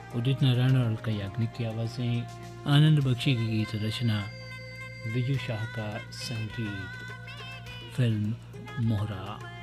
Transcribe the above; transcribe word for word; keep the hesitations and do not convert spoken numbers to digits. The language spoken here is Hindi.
उदित नारायण और अलका याग्निक की आवाज़ें, आनंद बख्शी की गीत रचना, विजू शाह का संगीत। फिल्म मोहरा।